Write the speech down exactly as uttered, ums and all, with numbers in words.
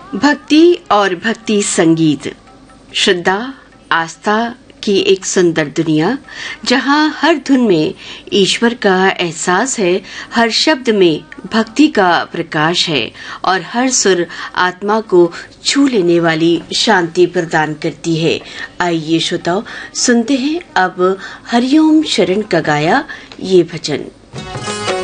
भक्ति और भक्ति संगीत, श्रद्धा आस्था की एक सुंदर दुनिया, जहां हर धुन में ईश्वर का एहसास है, हर शब्द में भक्ति का प्रकाश है और हर सुर आत्मा को छू लेने वाली शांति प्रदान करती है। आइए श्रोताओ, सुनते हैं अब हरिओम शरण का गाया ये भजन।